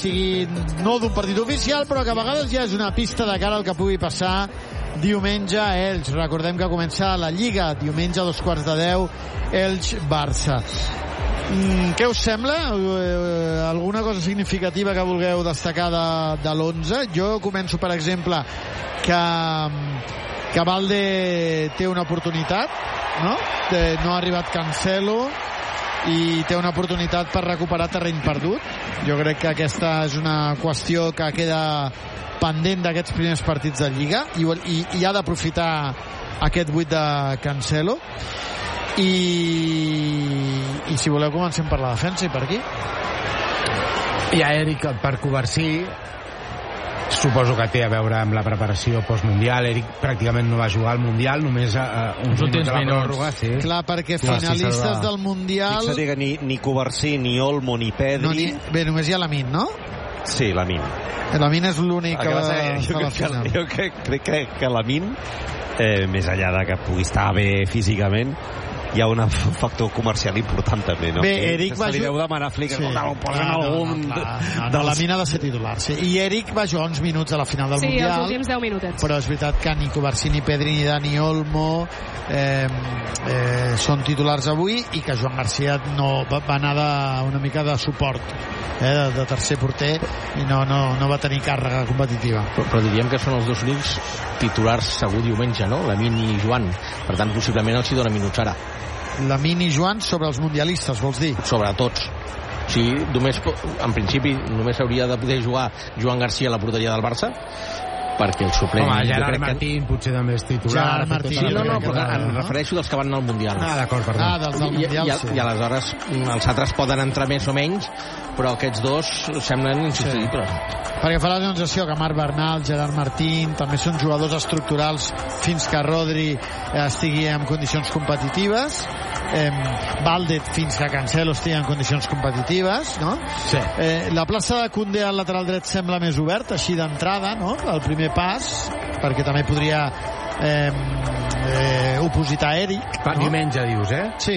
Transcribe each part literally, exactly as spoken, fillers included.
sigui no d'un partit oficial, però que a vegades ja és una pista de cara al que pugui passar diumenge a Elx. Recordem que comença la Lliga diumenge a dos quarts de deu, Elx-Barça. Mm, què us sembla? Eh, alguna cosa significativa que vulgueu destacar de, de l'onze? Jo començo, per exemple, que, que Valde té una oportunitat, no? De, no ha arribat Cancelo i té una oportunitat per recuperar terreny perdut. Jo crec que aquesta és una qüestió que queda pendent d'aquests primers partits de Lliga i, i, i ha d'aprofitar aquest buit de Cancelo. I, i si voleu comencem per la defensa i per aquí. Hi ha Eric per Covarsí, suposo que té a veure amb la preparació postmundial. Eric pràcticament no va jugar al Mundial, només a, a uns minuts de la pròrroga. Sí. Clar, perquè finalistes sí, del Mundial... Fixa-t'hi que ni, ni Covarsí, ni Olmo, ni Pedri... No, ni... Bé, només hi ha Lamine, no? Sí, Lamine. Lamine és l'únic que va estar a la final. Jo crec, crec, crec que Lamine, eh, més enllà de que pugui estar bé físicament, hi ha un factor comercial important també, no? Bé, Eric va jugar... Se li deu demanar a Flick, sí. no, no, posen no, algun... No, no, no, no, la mina ha de ser titular, sí. I Eric va jugar uns minuts a la final del sí, Mundial. Sí, els últims deu minutets. Però és veritat que ni Covarsí, ni Pedri, ni Dani Olmo eh, eh, són titulars avui i que Joan Garcia no va, va anar de, una mica de suport eh, de, de tercer porter i no, no, no va tenir càrrega competitiva. Però, però diríem que són els dos únics titulars segur diumenge, no? Lamine i Joan. Per tant, possiblement els hi dona minuts ara. Lamine i Joan sobre els mundialistes, vols dir? Sobre tots. O sigui, només, en principi només hauria de poder jugar Joan Garcia a la porteria del Barça, perquè el suplent... Home, Gerard Martín que... potser també és titular. Gerard Martín. Sí, no, no, però em refereixo dels que van anar al Mundial. Ah, d'acord, perdó. Ah, dels del Mundial, I, i, sí. I aleshores els altres poden entrar més o menys, però aquests dos semblen insubstituïbles. Sí. Perquè fa la sensació que Marc Bernal, Gerard Martín també són jugadors estructurals fins que Rodri estigui en condicions competitives, eh, Valde fins que Cancelo estigui en condicions competitives, no? Sí. Eh, la plaça de Koundé al lateral dret sembla més oberta, així d'entrada, no? El primer pas, perquè també podria eh, eh, opositar Eric. Per no? Diumenge, dius, eh? Sí.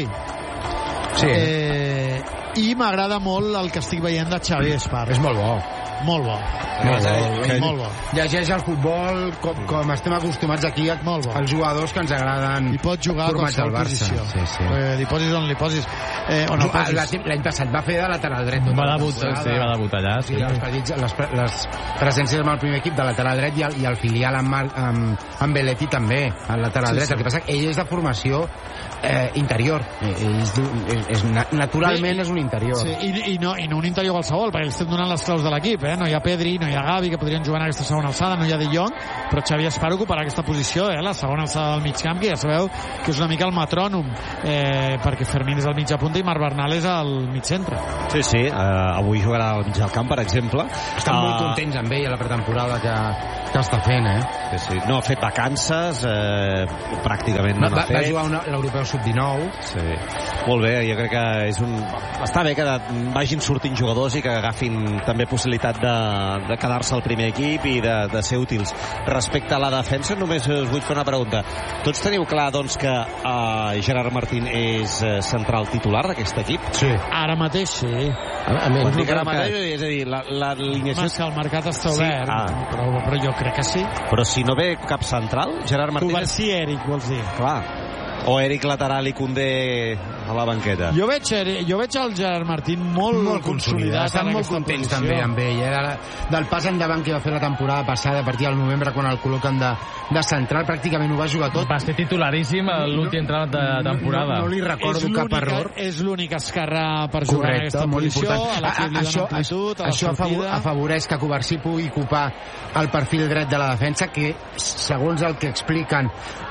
Sí. Eh, I m'agrada molt el que estic veient de Xavi Espar. És molt bo. Molt bo. Molt bo. Que... molt bo. Llegeix el futbol com, com estem acostumats aquí a, molt bo. Els jugadors que ens agraden. I pot jugar a qualsevol posició. Sí, sí. Eh, li posis on li posis. Eh, on no, posis. L'any passat va fer de lateral dret. Va debutar, sí, va debutar allà. Sí. Els partits, les, les presències amb el primer equip de lateral dret i el, i el filial amb, amb, amb Belletti també, al lateral sí, dret. Sí. El que passa que ell és de formació eh, interior. És, és, és, naturalment sí, és un interior. Sí, i, i, no, I no un interior qualsevol, perquè estem donant les claus de l'equip. Eh? No hi ha Pedri, no hi ha Gavi, que podrien jugar en aquesta segona alçada, no hi ha De Jong, però Xavi Espar ocuparà aquesta posició, eh? La segona alçada del mig camp, que ja sabeu que és una mica el metrònom, eh, perquè Fermín és al mitja punta i Marc Bernal és al mig centre. Sí, sí, uh, avui jugarà al mig del camp, per exemple. Estan uh, molt contents amb ell a la pretemporada que, que està fent, eh? Sí, sí. No ha fet vacances, eh, pràcticament no, no n'ha fet. Va jugar l'Europeu sub dinou. Sí. Molt bé, jo crec que és un... està bé que vagin sortint jugadors i que agafin també possibilitat de, de quedar-se al primer equip i de, de ser útils. Respecte a la defensa, només us vull fer una pregunta. Tots teniu clar, doncs, que uh, Gerard Martín és uh, central titular d'aquest equip? Sí. Ara mateix, sí. A, a menys, dic ara mateix, que... és a dir, la, la alineació... Més que el mercat està obert, sí. ah. però, però jo crec que sí. Però si no ve cap central, Gerard Martín... Covarsí, Eric, vols dir? Clar. O Eric lateral i Koundé a la banqueta. Jo veig, jo veig el Gerard Martín molt, molt consolidat. Estan molt contents posició. També amb ell. Eh? Del pas endavant que va fer la temporada passada a partir del novembre quan el col·loquen de, de central, pràcticament ho va jugar tot. Va ser titularíssim a l'últim entrenat de temporada. No, no, no li recordo cap error. És l'únic esquerrà per jugar en aquesta posició. A l'equip li dona amplitud, a la això sortida. Afavoreix que Covarsí pugui ocupar el perfil dret de la defensa, que segons el que expliquen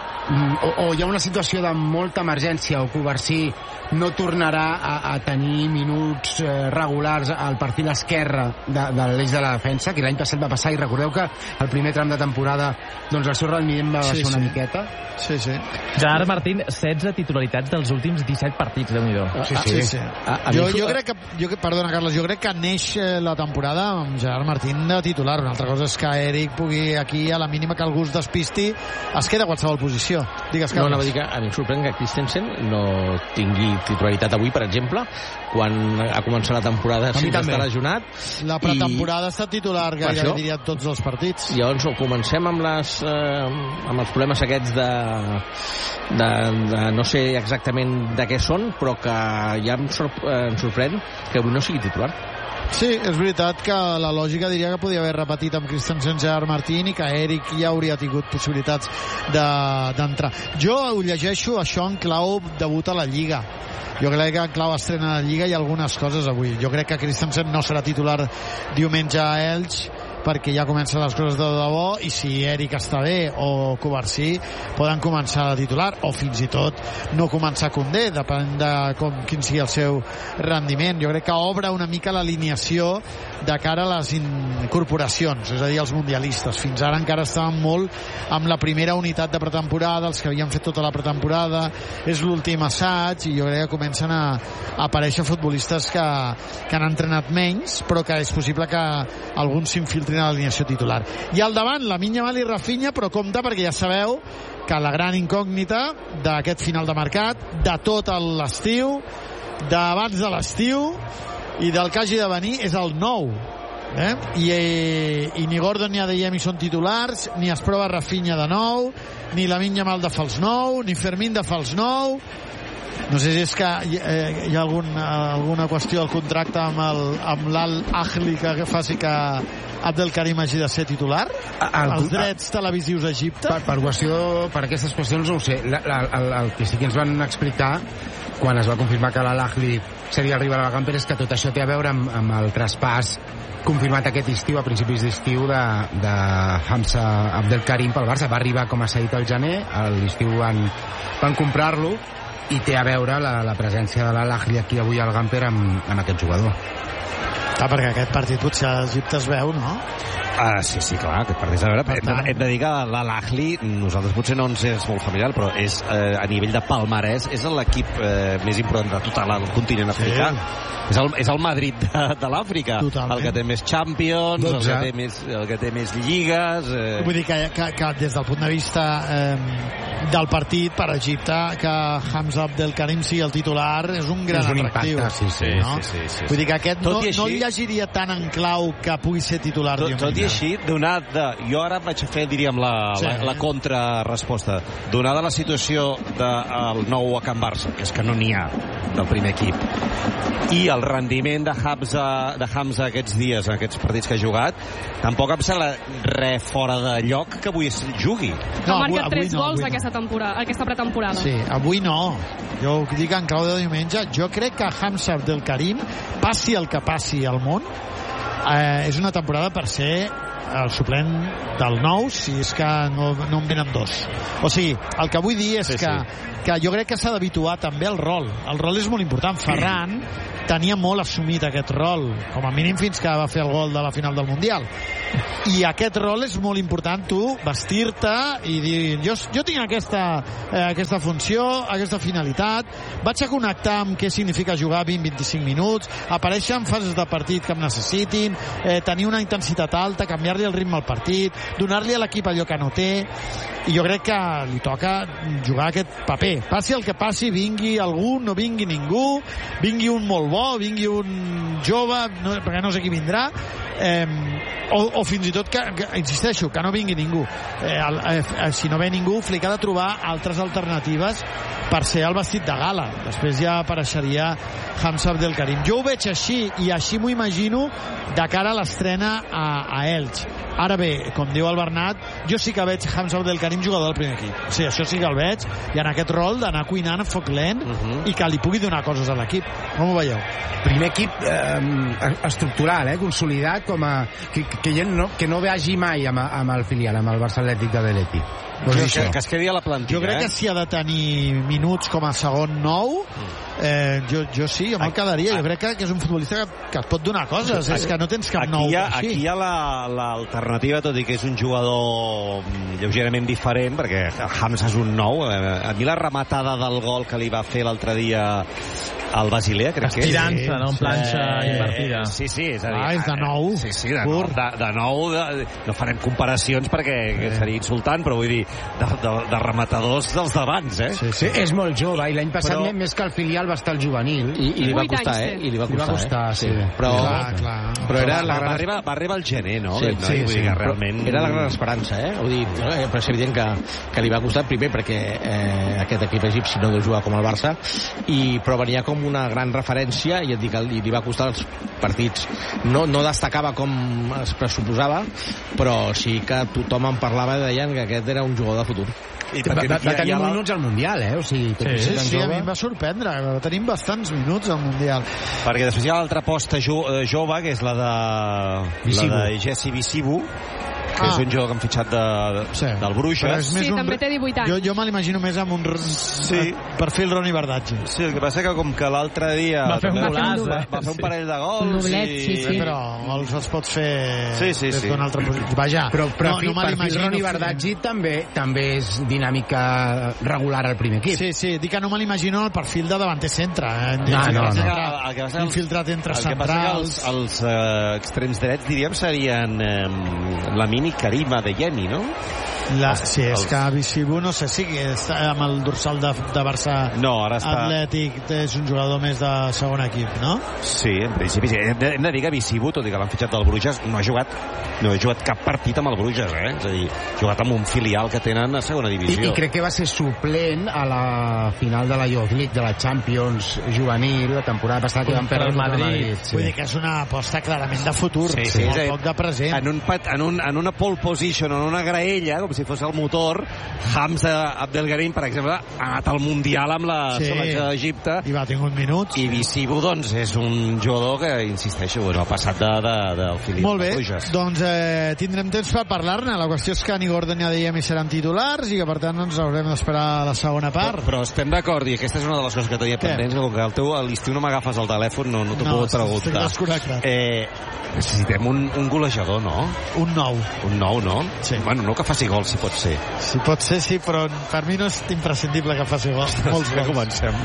O, o hi ha una situació de molta emergència o Covarsí no tornarà a, a tenir minuts eh, regulars al perfil esquerre de, de l'eix de la defensa, que l'any passat va passar, i recordeu que el primer tram de temporada doncs el seu rendiment va baixar sí, una sí. miqueta. Sí, sí. Gerard Martín, setze titularitats dels últims disset partits, Déu-n'hi-do. Sí, sí. sí, sí. A, a jo, jo crec que, jo, perdona, Carles, jo crec que neix la temporada amb Gerard Martín de titular. Una altra cosa és que Eric pugui aquí, a la mínima que algú es despisti, es queda a qualsevol posició. alineació. Digues, No, Carles. anava a dir que a mi em sorprèn que Christensen no tingui titularitat avui, per exemple, quan ha començat la temporada sense estar lesionat. La pretemporada ha estat titular gairebé, això, diria, tots els partits. Llavors, o comencem amb, les, eh, amb els problemes aquests de, de, de no sé exactament de què són, però que ja em, sorp eh, em sorprèn que avui no sigui titular. Sí, és veritat que la lògica diria que podia haver repetit amb Christensen, Gerard Martín, i que Eric ja hauria tingut possibilitats d'entrar. De, jo ho llegeixo això en clau debut a la Lliga. Jo crec que en clau estrena a la Lliga hi ha algunes coses avui. Jo crec que Christensen no serà titular diumenge a Elx, perquè ja comencen les coses de debò, i si Eric està bé o Covarsí poden començar a titular, o fins i tot no començar Koundé, depèn de com, quin sigui el seu rendiment. Jo crec que obre una mica l'alineació de cara a les incorporacions, és a dir, els mundialistes. Fins ara encara estaven molt amb la primera unitat de pretemporada, els que havien fet tota la pretemporada, és l'últim assaig, i jo crec que comencen a, a aparèixer futbolistes que, que han entrenat menys, però que és possible que alguns s'infiltrin a l'alineació titular. I al davant, Lamine Yamal i Rafinha, però compte, perquè ja sabeu que la gran incògnita d'aquest final de mercat, de tot l'estiu, d'abans de l'estiu i del que hagi de venir, és el nou. Eh? I, eh, i ni Gordon ni Adeyemi són titulars, ni es prova Rafinha de nou, ni Lamine Yamal de fals nou, ni Fermín de fals nou. No sé si és que eh, hi ha algun, alguna qüestió del contracte amb l'Al-Ahli que faci que Abdelkarim hagi de ser titular? El, els drets televisius a Egipte? Per, per, qüestió, per aquestes qüestions no ho sé. La, la, el, el que sí que ens van explicar quan es va confirmar que l'Al-Ahli seria el rival a la Gamper és que tot això té a veure amb, amb el traspàs confirmat aquest estiu, a principis d'estiu, de, de Hamza Abdelkarim pel Barça. Va arribar com a cedit al gener, a l'estiu van, van comprar-lo, i té a veure la, la presència de l'Al-Ahli aquí avui al Gamper amb, amb aquest jugador. Ah, perquè aquest partit potser a Egipte es veu, no? Ah, sí, sí, clar, aquest partit a veure. Hem de, hem de dir que l'Al-Ahli, nosaltres potser no ens és molt familiar, però és eh, a nivell de palmarès, és l'equip eh, més important de tot el continent africà. Sí. És el, és el Madrid de, de l'Àfrica. El que té més Champions, el que té més, el que té més lligues... Eh... Vull dir que, que, que des del punt de vista eh, del partit per Egipte, que Hamza Abdelkarim sigui el titular és un gran és un atractiu. Impacte, sí, sí, no? sí, sí, sí, sí. Vull dir que aquest no, així, no el llegiria tan en clau que pugui ser titular. Tot, tot i així, donat de... Jo ara vaig a fer, diríem, la, sí. la, la contraresposta. Donada la situació del nou a Can Barça, que és que no n'hi ha del primer equip, i el rendiment de Hamza, de Hamza aquests dies, aquests partits que ha jugat, tampoc em sembla res fora de lloc que avui es jugui. No, ha marcat tres no, gols aquesta, temporada, aquesta pretemporada. Sí, avui no. Jo ho dic en clau de diumenge. Jo crec que Hamza Abdelkarim, passi el que passi al món, eh, és una temporada per ser el suplent del nou, si és que no, no en venen dos. O sigui, el que vull dir és sí, que, sí. que jo crec que s'ha d'habituar també al rol. El rol és molt important. Ferran tenia molt assumit aquest rol, com a mínim fins que va fer el gol de la final del Mundial. I aquest rol és molt important, tu vestir-te i dir, jo, jo tinc aquesta, eh, aquesta funció, aquesta finalitat, vaig a connectar amb què significa jugar vint a vint-i-cinc minuts, aparèixer en fases de partit que em necessitin, eh, tenir una intensitat alta, canviar-li el ritme al partit, donar-li a l'equip allò que no té, i jo crec que li toca jugar aquest paper. Passi el que passi, vingui algú, no vingui ningú, vingui un molt bo, vingui un jove, no, perquè no sé qui vindrà, eh, o, o fins i tot que, que, insisteixo, que no vingui ningú. Eh, el, eh, si no ve ningú, Flick ha de trobar altres alternatives per ser el vestit de gala. Després ja apareixeria Hamza Abdelkarim. Jo ho veig així, i així m'ho imagino de cara a l'estrena a, a Elx. Ara bé, com diu el Bernat, jo sí que veig Hamza Abdelkarim jugador del primer equip. Sí, això sí que el veig, i en aquest rol d'anar cuinant a foc lent uh -huh. i que li pugui donar coses a l'equip. Com ho veieu? Primer equip eh, estructural, eh, consolidat, com a, que, que, ja no, que no vegi mai amb, amb el filial, amb el Barça Atlètic de Deleti. Pues que, que es quedi a la plantilla. Jo crec eh? que si ha de tenir minuts com a segon nou, eh, jo, jo sí, jo me'l quedaria. Jo crec que, que és un futbolista que, que et pot donar coses. És que no tens cap aquí nou. Hi ha, aquí hi ha l'alternativa, la, tot i que és un jugador lleugerament diferent, perquè Hamza és un nou. A mi la rematada del gol que li va fer l'altre dia al Basilea, crec que és. Estirant-se, no? En planxa eh, invertida. Sí, sí, és a dir... Ah, és de nou. Sí, sí, de nou. De, de nou de, no farem comparacions perquè sí. seria insultant, però vull dir, de, de, de rematadors dels d'abans, eh? Sí, sí, és molt jove, i l'any passat Però... més que el filial va estar el juvenil. I, i li va Vuit costar, anys eh? té. I li va Li va costar, costar, eh? sí. Però, Clar, clar. però era va, la va, gran... arribar, va arribar al gener, no? Sí, Aquest noi, sí, vull sí. dir que realment... Era la gran esperança, eh? Vull dir, eh, però és evident que, que li va costar, primer perquè eh, aquest equip egipci no deu jugar com el Barça, i, però venia com una gran referència, i et dic, li, li va costar els partits. No, no destacava com es pressuposava, però sí que tothom en parlava i deien que aquest era un jugador de futur. I Va, va, va tenir minuts al Mundial, eh? O sigui, tot i Sí, ser tan sí, a jove. mi em va sorprendre. Tenim bastants minuts al Mundial. Perquè després hi ha l'altra aposta jo, eh, jove, que és la de, Visibu. la de Jesse Visibu, que Ah. és un jugador que han fitxat de, Sí. del Però Bruixes. és més Sí, un... també té divuit anys. Jo, jo me l'imagino més amb un Sí. perfil Roni Bardacci. Sí, el que passa que com que l'altre dia Va fer un també golaç, va, eh? va fer un parell de Un gols doblet, sí, sí. Sí, però gols els pots fer Sí, sí, des sí. d'una altra posició. Vaja, Però, però no, no, no me per fi l'imagino Roni fent- Bardacci també també és dinàmica regular al primer equip. Sí, sí, dic que no me l'imagino el perfil de davanter centre. Eh? No, no, no. El que passa que Infiltrat entre el que passa que els, centrals. els eh, extrems drets, diríem, serien eh, la mini Karima de Yemi, no? La, Els- sí, és els- que Visibu, no sé si està amb el dorsal de, de Barça No, ara està... Atlètic, és un jugador més de segon equip, no? Sí, en principi sí. Hem de, hem de dir que Visibu, tot i que l'han fitxat del Bruges, no ha jugat no ha jugat cap partit amb el Bruges, eh? És a dir, ha jugat amb un filial que tenen a segona I, divisió. I crec que va ser suplent a la final de la Youth League, de la Champions juvenil, la temporada passada que van perdre el contra el Madrid. Madrid. Sí. Vull dir que és una aposta clarament de futur, Sí, sí, sí, és a dir, poc de present. En, un pat, en, un, en una pole position, en una graella, com si fos el motor, Hamza Abdelgarim, per exemple, ha anat al Mundial amb la Sí. selecció d'Egipte, I va, tingut minuts. i Visibu, doncs, és un jugador que, insisteixo, bueno, ha passat de, de, del filial Molt de bé, Bruges. doncs eh, tindrem temps per parlar-ne. La qüestió és que ni Gordon ni Adeyemi seran titulars i que per tant ens haurem d'esperar a la segona part. Però, però estem d'acord, i aquesta és una de les coses que tenia Què? pendents, que com que al teu, a l'estiu no m'agafes el telèfon, no, no t'ho No, puc estic preguntar. desconnectat. Eh, necessitem un, un golejador, no? Un nou. Un nou, no? Sí. Bueno, no que faci gol, si pot ser. Si pot ser, sí, però per mi no és imprescindible que faci gols, molts Que gols. comencem.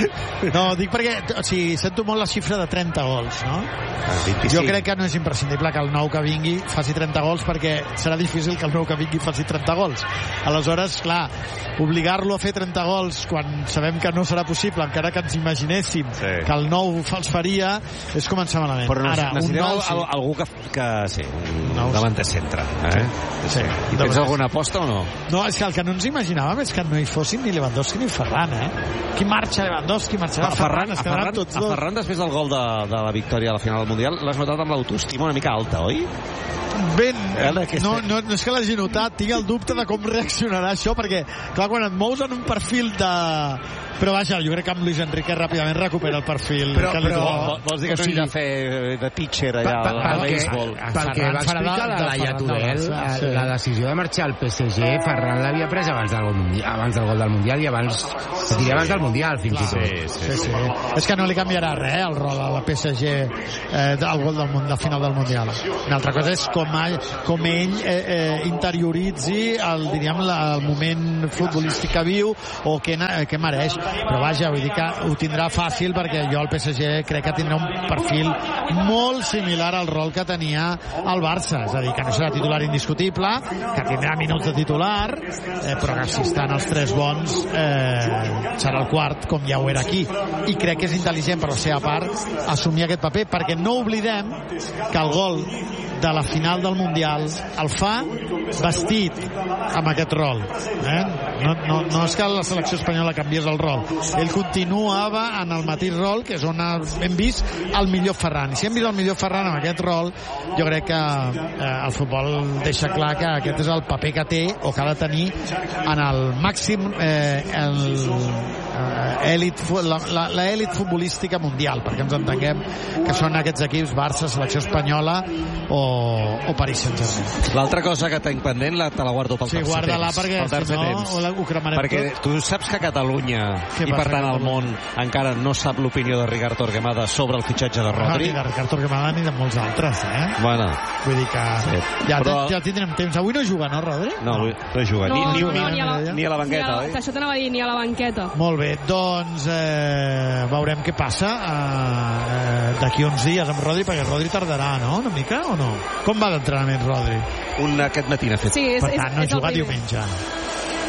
No, dic perquè, o sigui, sento molt la xifra de trenta gols, no? El vint-i-cinc. Jo crec que no és imprescindible que el nou que vingui faci trenta gols, perquè serà difícil que el nou que vingui faci trenta gols. Aleshores, clar, obligar-lo a fer trenta gols quan sabem que no serà possible, encara que ens imaginéssim Sí. que el nou els faria, és començar malament. Però Ara, un necessitem nou, al, sí. al, algú que, que sí, un Nou, sí. davanter centre. Eh? Sí. I tens Davanter. alguna aposta o no? No, és que el que no ens imaginàvem és que no hi fossin ni Lewandowski ni Ferran, eh? Qui marxa Lewandowski, marxarà A Ferran, Ferran, es a quedaran Ferran, tots a dos. Ferran després del gol de, de la victòria a la final del Mundial, l'has notat amb l'autoestima una mica alta, oi? Ben, Ara, aquesta- no, no, no és que l'hagi notat, tinc el dubte de com reaccionarà això, perquè, clar, quan et mous en un perfil de... Però vaja, jo crec que amb Luis Enrique ràpidament recupera el perfil Però- que li però- toca. Vol- Vols dir que o no sigui- anirà a fer de pitcher allà Pa- pa- al pel que- béisbol? pel que Ferran va farà explicar de- la de Laia Ferran Tudel, de Barça, sí. la decisió de marxar al P S G, Ferran l'havia pres abans del, gol mundial, abans del gol del Mundial i abans, et diria abans del Mundial, fins i tot. Sí, sí. Sí, sí. És que no li canviarà res, eh, el rol a la P S G eh, del gol del, mun- de final del Mundial. Una altra cosa és com, a, com ell eh, eh, interioritzi el, diríem, la, el moment futbolístic que viu o que, na- que mereix. Però vaja, vull dir que ho tindrà fàcil, perquè jo el P S G crec que tindrà un perfil molt similar al rol que tenia el Barça. És a dir, que no serà titular indiscutible, que tindrà minuts de titular, eh, però que si estan els tres bons eh, serà el quart, com ja ho era aquí. I crec que és intel·ligent per la seva part assumir aquest paper, perquè no oblidem que el gol de la final del Mundial el fa vestit amb aquest rol, eh? no, no, no és que la selecció espanyola canviés el rol, ell continuava en el mateix rol, que és on hem vist el millor Ferran, i si hem vist el millor Ferran amb aquest rol, jo crec que eh, el futbol deixa clar que aquest és el paper que té o que ha de tenir en el màxim eh, el, eh, elit, la, la, la elit futbolística mundial, perquè ens entenguem que són aquests equips, Barça, selecció espanyola o, o Paris Saint-Germain. L'altra cosa que tenc pendent la, te la guardo pel Sí, tercer guarda-la, temps. perquè pel tercer si no temps. la- ho cremarem Perquè tot. tu saps que Catalunya Què i per passa tant a el Catalunya? món encara no sap l'opinió de Ricard Torquemada sobre el fitxatge de No, Rodri. ni de Ricard Torquemada ni de molts altres, eh? Bueno, Vull dir que Sí. ja, Però- ja tindrem temps. Avui no juga, no, Rodri? no, no, no juga No, ni, ni, no, ni, no, ni a la, ni a la banqueta, ni a, oi? Això t'anava a dir, ni a la banqueta. Molt bé, doncs eh, veurem què passa eh, eh, d'aquí uns dies amb Rodri, perquè Rodri tardarà, no?, una mica, o no? Com va l'entrenament, Rodri? Un aquest matí n'ha fet. Sí, és, Per és, tant, no és el juga primer. diumenge.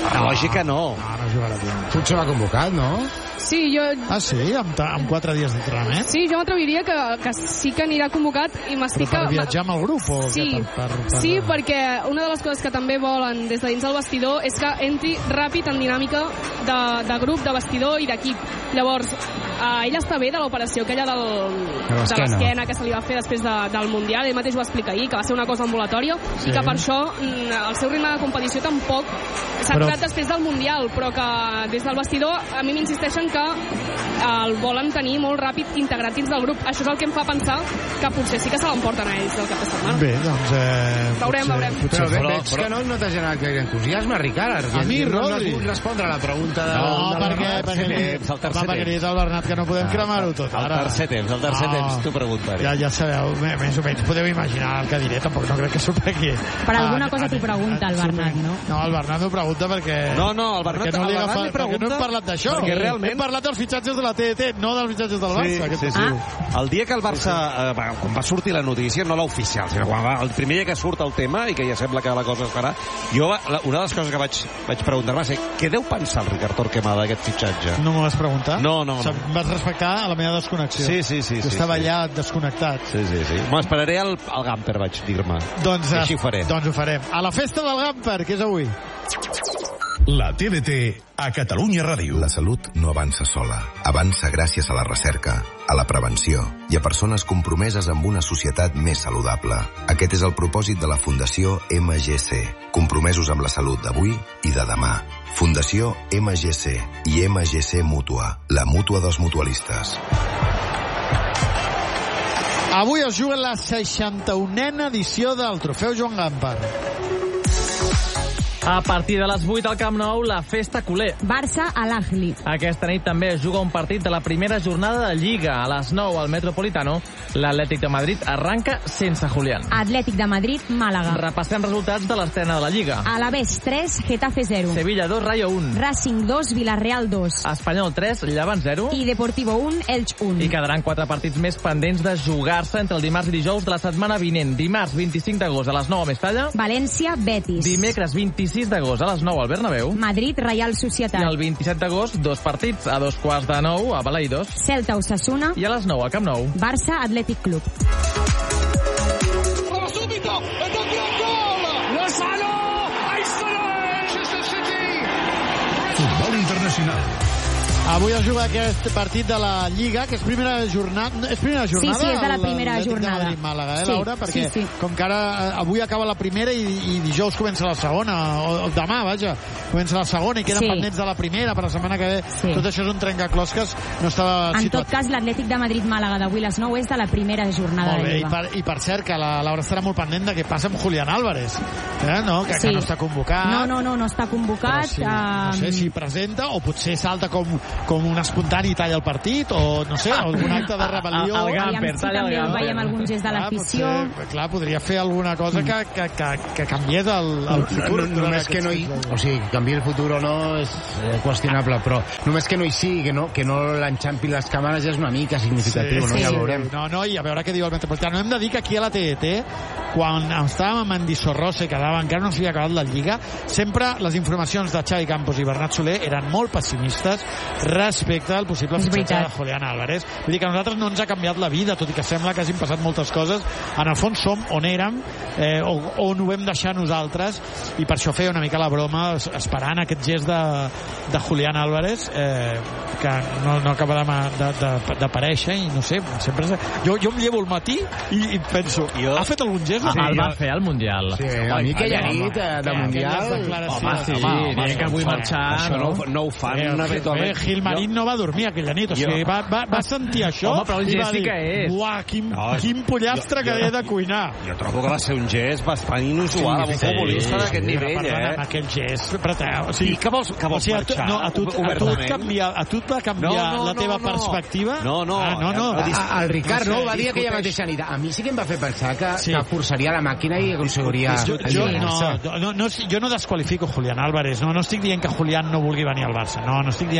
La lògica no. No, no jugarà Puig. Puig s'ha convocat, no? Sí, jo... Ah, sí? Amb, amb quatre dies d'entrenament? Sí, jo m'atreviria que, que sí que anirà convocat i m'estic... Però per viatjar amb el grup? O sí, per, per, per... sí, perquè una de les coses que també volen des de dins del vestidor és que entri ràpid en dinàmica de, de grup, de vestidor i d'equip. Llavors, eh, ell està bé de l'operació aquella del, de l'esquena que se li va fer després de, del Mundial. Ell mateix ho va explicar ahir, que va ser una cosa ambulatòria sí. i que per això el seu ritme de competició tampoc s'ha però... aturat després del Mundial, però que des del vestidor a mi m'insisteixen que el volen tenir molt ràpid integrat dins del grup. Això és el que em fa pensar que potser sí que se l'emporten a ells del cap de setmana. Bé, doncs... Eh, veurem, potser, veurem. Potser, però, però, veig però... que no, no t'ha generat gaire entusiasme, Ricard. A mi, no, Rodri. No has respondre a la pregunta de... No, de perquè, perquè, temps, el tercer perquè li el Bernat que no podem cremar-ho tot. El tercer temps, el tercer temps, t'ho preguntaré. Ja, ja sabeu, més o menys podeu imaginar el que diré, tampoc no crec que sorprengui. Per alguna cosa t'ho pregunta el Bernat, no? No, el Bernat m'ho pregunta perquè... No, no, el Bernat, no el li Bernat agafa, li pregunta... Perquè no hem parlat d'això. Perquè realment... Hem parlat dels fitxatges de la T D T, no dels fitxatges del Barça. Sí, sí, sí. Ah. El dia que el Barça, eh, quan va sortir la notícia, no l'oficial, sinó quan va, el primer dia que surt el tema i que ja sembla que la cosa es farà, jo, la, una de les coses que vaig, vaig preguntar-me va ser, què deu pensar el Ricard Torquemada d'aquest fitxatge? No m'ho vas preguntar? No, no, no. O sigui, vas respectar a la meva desconnexió. Sí, sí, sí. Jo sí, estava sí. allà desconnectat. Sí, sí, sí. M'esperaré al, al Gamper, vaig dir-me. Doncs, així ho faré. Doncs ho farem. A la festa del Gamper, que és avui. La T D T a Catalunya Ràdio. La salut no avança sola. Avança gràcies a la recerca, a la prevenció i a persones compromeses amb una societat més saludable. Aquest és el propòsit de la Fundació M G C, compromesos amb la salut d'avui i de demà. Fundació M G C i M G C Mútua, la mútua dels mutualistes. Avui es juga la seixanta-unena edició del Trofeu Joan Gamper. A partir de les vuit al Camp Nou, la festa culer. Barça a l'Ahli. Aquesta nit també es juga un partit de la primera jornada de Lliga. A les nou al Metropolitano, l'Atlètic de Madrid arranca sense Julián. Atlètic de Madrid, Màlaga. Repassem resultats de l'estrena de la Lliga. Alavés tres, Getafe zero. Sevilla dos, Rayo un. Racing dos, Villarreal dos. Espanyol tres, Llevant zero. I Deportivo un, Elx un. I quedaran quatre partits més pendents de jugar-se entre el dimarts i dijous de la setmana vinent. Dimarts vint-i-cinc d'agost a les nou a Mestalla. València, Betis. Dimecres vint-i-sis d'agost a les nou al Bernabéu. Madrid, Reial Societat. I el vint-i-set d'agost, dos partits a dos quarts de nou a Balaidos. Celta, Osasuna. I a les nou al Camp Nou. Barça, Atlètic Club. Subito, e non gran gol! Lozano, Manchester City! Futbol internacional. Avui es juga aquest partit de la Lliga, que és primera jornada... És primera jornada? Sí, sí, és de la primera jornada. De Màlaga, eh, sí, Laura? Perquè sí, sí. com que ara avui acaba la primera i, i dijous comença la segona, o, o demà, vaja, comença la segona i queden sí. pendents de la primera per la setmana que ve. Sí. Tot això és un trencaclosques, no estava en situat. tot cas, l'Atlètic de Madrid-Màlaga d'avui a les nou és de la primera jornada Molt bé, de i Lliga. per, i per cert, que la Laura estarà molt pendent de què passa amb Julián Álvarez, eh? no? Que, sí. que no està convocat. No, no, no, no està convocat. Sí, no sé si presenta o potser salta com, com un espontani i talla el partit, o no sé, algun acte de rebel·lió. El Gamper, si també el veiem algun gest de l'afició. Clar, clar, podria fer alguna cosa que, que, que, que canviés el, el futur. No, no, només que no hi... O sigui, canviar el futur o no és eh, qüestionable, però només que no hi sigui, que no, que no l'enxampi les càmeres ja és una mica significatiu, sí, no? Sí. Ja ho veurem. No, no, i a veure què diu el Metropolitano. Hem de dir que aquí a la T D T, quan estàvem amb Andy Sorrosa i quedava, encara no s'havia acabat la Lliga, sempre les informacions de Xavi Campos i Bernat Soler eren molt pessimistes respecte al possible fitxatge de Julián Álvarez. Vull dir que a nosaltres no ens ha canviat la vida, tot i que sembla que hagin passat moltes coses. En el fons som on érem, eh, o on ho vam deixar nosaltres, i per això feia una mica la broma esperant aquest gest de, de Julián Álvarez, eh, que no, no acaba d'aparèixer, i no sé, sempre... Jo, jo em llevo al matí i, i penso, jo... ha fet algun gest? Sí, el va fer al Mundial. Sí, a mi aquella nit de Mundial... Home, sí, dient que vull marxar... Això no, no ho fan eh, habitualment. Eh, Gilmarín no va dormir aquella nit, o sigui, va, va, va sentir això. Home, però el i gest va sí dir, que és. Uah, quin, no, quin pollastre jo, que he de cuinar. Jo trobo que va ser un gest bastant inusual amb un futbolista d'aquest nivell, eh? Amb aquell gest, però, o sigui, I què vols, que vols o sigui, a tu, marxar? No, a tu, a tu, et canvia, a tu et va canviar no, no, la teva no, no. perspectiva? No, no. Ah, no, no. A, el Ricard no, no sé, ho va dir aquella mateixa nit. A mi sí que em va fer pensar que, sí. que forçaria la màquina i aconseguiria... Jo, jo, no, no, no, jo no desqualifico Julián Álvarez, no, no estic dient que Julián no vulgui venir al Barça, no, no estic dient això.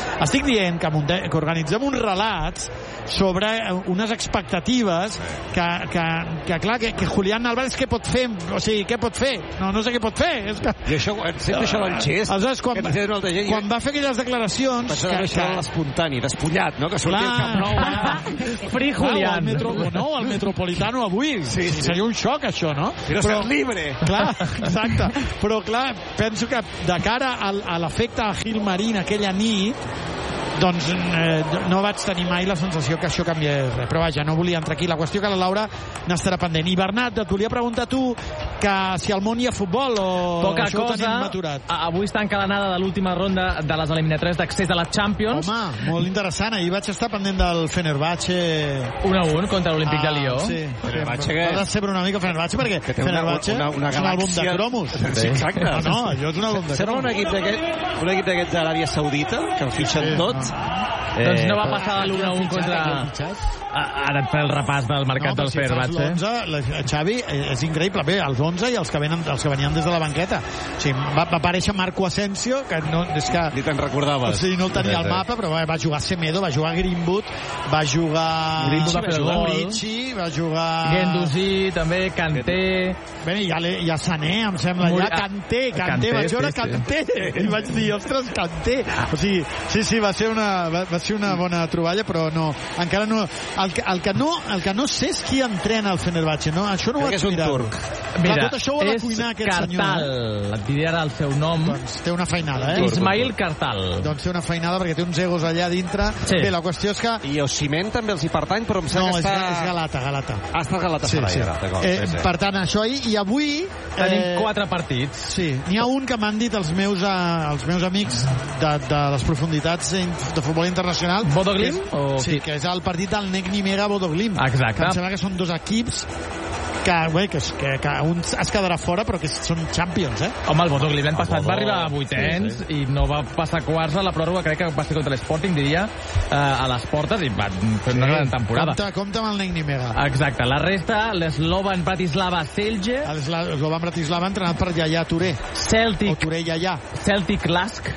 Estic dient que, munte, que organitzem uns relats sobre unes expectatives que, que, que clar, que, que Julián Álvarez què pot fer? O sigui, què pot fer? No, no sé què pot fer. És que... I això, sempre això del xest... Aleshores, quan, quan va fer aquelles declaracions... Això que, que... l'espontani, despullat, no? Que sortia el Camp Nou. Eh? Free Julián. El metro, no, el Metropolitano avui. Sí, sí. Seria un xoc, això, no? Però, Però ser libre. Clar, exacte. Però, clar, penso que de cara al, a l'efecte a Gil Marín aquella nit, doncs eh, no vaig tenir mai la sensació que això canviés res. Però vaja, no volia entrar aquí. La qüestió que la Laura n'estarà pendent. I Bernat, et volia preguntar tu que si al món hi ha futbol o poca això cosa, ho tenim aturat. Avui està encadenada de l'última ronda de les eliminatòries d'accés a la Champions. Home, molt interessant. Ahir vaig estar pendent del Fenerbahçe un a un contra l'Olímpic ah, de Lió. Sí, Fenerbahçe que... va decebre una mica Fenerbahçe perquè que té Fenerbahçe una, una, una és un àlbum de cromos. Sí, exacte. No, no, allò és un àlbum de cromos. Sembla un equip d'aquest un equip d'aquests d'Aràbia Saudita que el fitxen sí, tot. No. Eh, doncs no va passar de l'un a un contra... Ara et fa el repàs del mercat no, del Fenerbahçe. onze, Xavi, és increïble. Bé, els onze i els que, venen, els que venien des de la banqueta. O sigui, va, va aparèixer Marco Asensio, que no, és que... Ni te'n recordaves. O sigui, no el tenia al mapa, però va jugar Semedo, va jugar Greenwood, va jugar... Greenwood va fer el gol. Richie, va jugar... Guendouzi, també, Kanté... Bé, hi ha, hi ha Sané, em sembla, Muri... ja Kanté, Kanté, Kanté, vaig veure sí, Kanté, sí. I vaig dir, ostres, Kanté. O sigui, sí, sí, va ser una, va, va ser una bona troballa, però no, encara no... El, el que no el que no sé és qui entrena el Fenerbahçe, no? Això no ho vaig mirar. És un turc. Mira, tot això ho ha de cuinar aquest Kartal, senyor. Et diré ara el seu nom. Doncs té una feinada, eh? Ismail Kartal. Doncs té una feinada perquè té uns egos allà dintre. Sí. Bé, la qüestió és que... I Osimhen també els hi pertany, però em sembla no, que està... No, és Galata, Galata. Ah, està Galata. Sí, sí. Eh, sí, sí. Per tant, això ahir, i avui... Tenim eh, quatre partits. Sí, n'hi ha un que m'han dit els meus, uh, els meus amics de, de les profunditats de futbol internacional. Bodo Glimt? Que és, sí, que és el partit del Negni Mega Bodo Glimt. Exacte. Em sembla que són dos equips que, bé, que, que, que un es quedarà fora però que són champions, eh? Home, el Bodo Glimt l'any passat va arribar a vuitens sí, sí. i no va passar quarts a la pròrroga, crec que va ser contra l'Sporting, diria, eh, a les portes, i va fer una sí. gran temporada. Compte, compte amb el Negni Mega. Exacte. La resta, l'Slovan Bratislava Celje. L'Slovan Bratislava entrenat per Yaya Touré. Celtic. O Touré Yaya. Celtic Lask.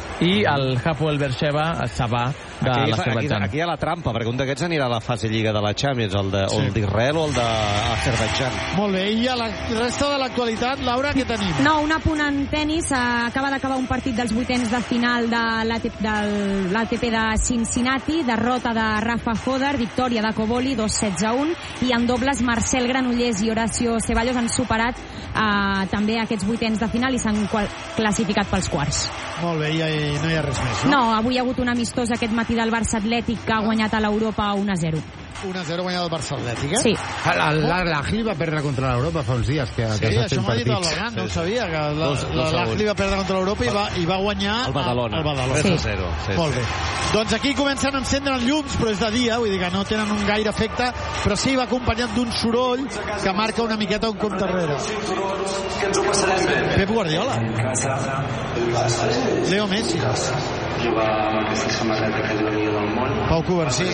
I el Hapoel Beersheva Sabà de l'Azerbaidjan. Aquí hi ha la trampa, perquè un d'aquests anirà a la fase Lliga de la Champions, el de, sí. o el d'Israel o el d'Azerbaidjan. Molt bé, i a la resta de l'actualitat, Laura, què tenim? No, un apunt en tennis. Acaba d'acabar un partit dels vuitens de final de l'A T P de Cincinnati, derrota de Rafa Hodder, victòria de Coboli, dos sets a un, i en dobles Marcel Granollers i Horacio Ceballos han superat eh, també aquests vuitens de final i s'han classificat pels quarts. Molt bé, i no hi ha res més, no? No, avui hi ha hagut un amistós aquest matí del Barça Atlètic que ha guanyat a l'Europa un a zero. un a zero guanyat el Barça Atlètic, eh? Sí. L'Agli va perdre contra l'Europa fa uns dies. Que, sí, que això m'ha dit el Bergan, no ho sabia, que l'Agli va perdre contra l'Europa i, va, i va guanyar el Badalona. El Badalona. tres a zero. Sí, molt bé. Doncs aquí comencen a encendre els llums, però és de dia, vull dir que no tenen un gaire efecte, però sí va acompanyat d'un soroll que marca una miqueta un compte enrere. Pep Guardiola. Leo Messi. Pau Covarsí.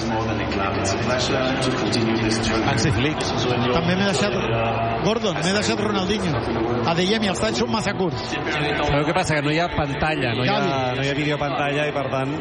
Hansi Flick. També m'he deixat Gordon, m'he deixat Ronaldinho. Adeyemi, els talls són massa curts. Però què passa? Que no hi ha pantalla, no hi ha, no hi ha videopantalla i per tant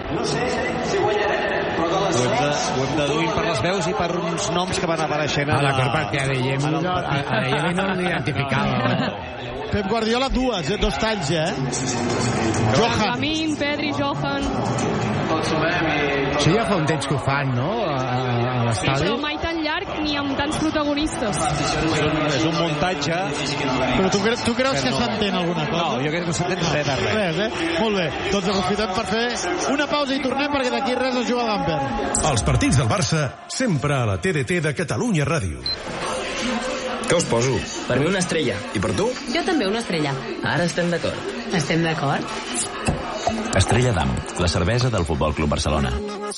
ho hem, de, ho hem deduint per les veus i per uns noms que van apareixent a la... Ah, perquè Adeyemi no, Adeyemi no l'identificava. Pep Guardiola dues, eh? Dos talls, eh? Johan. Lamin, Pedri, Johan. Això ja fa un temps que ho fan, no? A, a l'estadi. Sí, però mai tan llarg ni amb tants protagonistes. És un muntatge. Però tu, tu creus que s'entén alguna cosa? No, jo crec que no s'entén res de res. Res, eh? Molt bé. Doncs aprofitem per fer una pausa i tornem perquè d'aquí res es juga a l'Amper. Els partits del Barça sempre a la T D T de Catalunya Ràdio. Què us poso? Per mi una estrella. I per tu? Jo també una estrella. Ara estem d'acord. Estem d'acord? Estrella d'Am, la cervesa del Futbol Club Barcelona.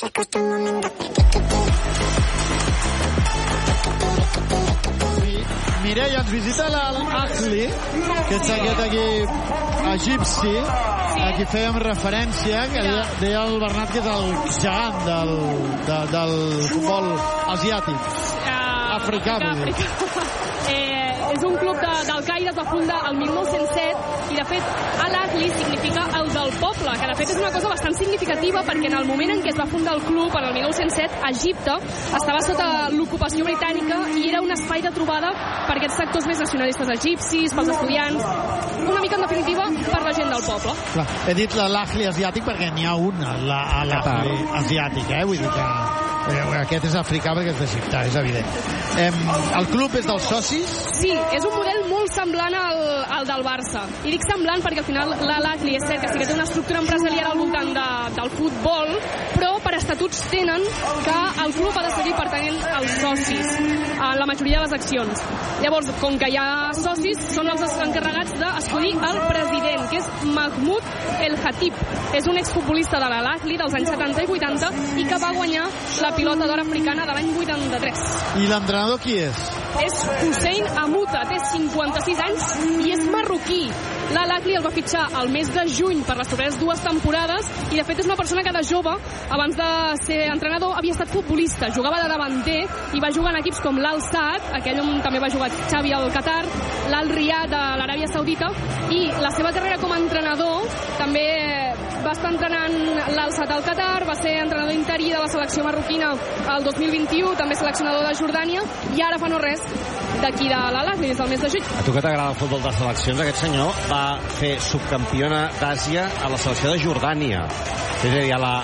Mireia, ens visita l'Ahli, que és aquest equip egipci, a qui fèiem referència, que deia el Bernat que és el gegant del, de, del futbol asiàtic. Africà, vull dir. Eh, és un club de, del al Caire es va fundar el mil nou-cents set i, de fet, Al-Ahli significa el del poble, que, de fet, és una cosa bastant significativa perquè en el moment en què es va fundar el club, en el mil nou-cents set, Egipte estava sota l'ocupació britànica i era un espai de trobada per aquests sectors més nacionalistes egipcis, pels estudiants, una mica, en definitiva, per la gent del poble. Clar, he dit l'Al-Ahli asiàtic perquè n'hi ha un, l'Al-Ahli asiàtic, eh? Vull dir que aquest és africà perquè és d'Egipte, és evident. Eh, el club és dels socis? Sí, és un model molt semblant al, al del Barça. I dic semblant perquè al final l'Al-Ahli és cert que sí que té una estructura empresarial al voltant de, del futbol, però per estatuts tenen que el club ha de seguir pertanyent als socis en la majoria de les accions. Llavors, com que hi ha socis, són els encarregats d'escollir el president, que és Mahmoud El Khatib. És un exfutbolista de l'Al-Ahli dels anys setanta i vuitanta i que va guanyar la pilota d'or africana de l'any vuitanta-tres. I l'entrenador qui és? És Hussein Amuta, té cinquanta-sis anys i és marroquí. L'Al-Ahli el va fitxar al mes de juny per les properes dues temporades i, de fet, és una persona que de jove, abans de ser entrenador, havia estat futbolista. Jugava de davanter i va jugar en equips com l'Al-Saad, aquell on també va jugar Xavi al Qatar, l'Al-Riyad de l'Aràbia Saudita, i la seva carrera com a entrenador també va estar entrenant l'Al-Saad al Qatar, va ser entrenador interí de la selecció marroquina el dos mil vint-i-u, també seleccionador de Jordània, i ara fa no res d'aquí de l'Al-Ahli, des del mes de juny. A tu que t'agrada el futbol de seleccions, aquest senyor va fer subcampiona d'Àsia a la selecció de Jordània. És a dir, a la,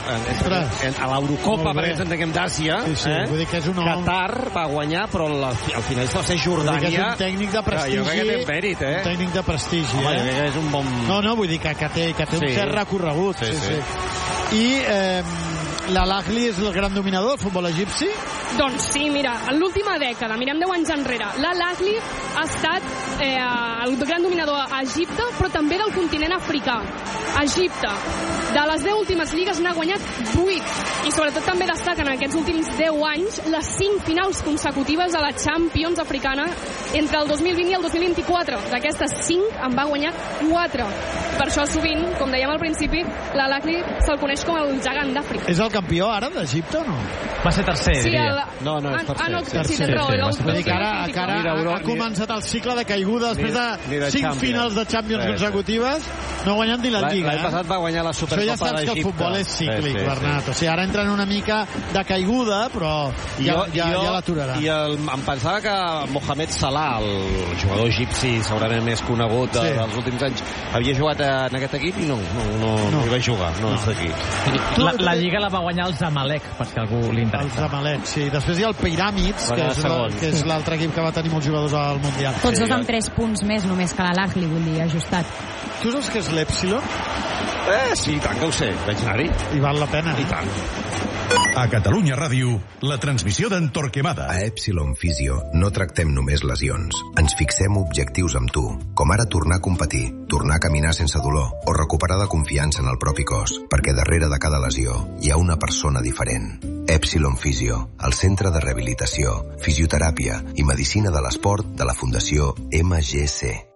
a l'Eurocopa, perquè ens entenguem d'Àsia, sí, sí, eh? Vull dir que és un home... Qatar va guanyar, però la, al finalista va ser Jordània. Vull dir que és un tècnic de prestigi. Jo crec que té mèrit, eh? Un tècnic de prestigi, Home, eh? jo crec que és un bon... No, no, vull dir que, que té, que té sí. un cert recorregut. Sí, sí. sí. I eh, l'Al-Ahli és el gran dominador del futbol egipci? Doncs sí, mira, en l'última dècada, mirem deu anys enrere, l'Al-Ahli ha estat eh, el gran dominador a Egipte, però també del continent africà. Egipte, de les deu últimes lligues n'ha guanyat vuit, i sobretot també destaquen en aquests últims deu anys les cinc finals consecutives a la Champions africana entre el dos mil vint i el dos mil vint-i-quatre. D'aquestes cinc en va guanyar quatre. Per això sovint, com dèiem al principi, l'Al-Ahli se'l coneix com el gegant d'Àfrica. És el campió ara d'Egipte o no? Va ser tercer, sí, diria. El... No, no, és tercer. Ah, no, tercer. sí, tens raó. Sí, sí, Vull dir que ara, que ara Mira, Euro, ha començat el cicle de caiguda després de, ni de cinc Champions. finals de Champions Sí, sí. consecutives, no guanyant ni la Lliga. L'any passat va guanyar la Això Supercopa ja saps d'Egipte. que el futbol és cíclic, sí, sí, Bernat. sí. O sigui, ara entren una mica de caiguda, però ja, jo, ja, jo, ja l'aturarà. I el, em pensava que Mohamed Salah, el jugador egipci segurament més conegut sí. dels últims anys, havia jugat en aquest equip i no, no, no, no. no hi va jugar, no, no. és d'aquí. La, la Lliga la va guanyar el Zamalek, per si algú li interessa. El Zamalek, sí. Després hi ha el Piràmids, Va que quedar és, la, segon. que és l'altre equip que va tenir molts jugadors al Mundial. Tots dos amb tres punts més només que l'Al-Ahli, vull dir, ajustat. Tu saps què és l'Epsilon? Eh, sí, i tant que ho sé, vaig anar-hi. I val la pena. I tant. A Catalunya Ràdio, la transmissió d'en Torquemada. A Epsilon Physio no tractem només lesions. Ens fixem objectius amb tu, com ara tornar a competir, tornar a caminar sense dolor o recuperar la confiança en el propi cos, perquè darrere de cada lesió hi ha una persona diferent. Epsilon Physio, el centre de rehabilitació, fisioteràpia i medicina de l'esport de la Fundació M G C.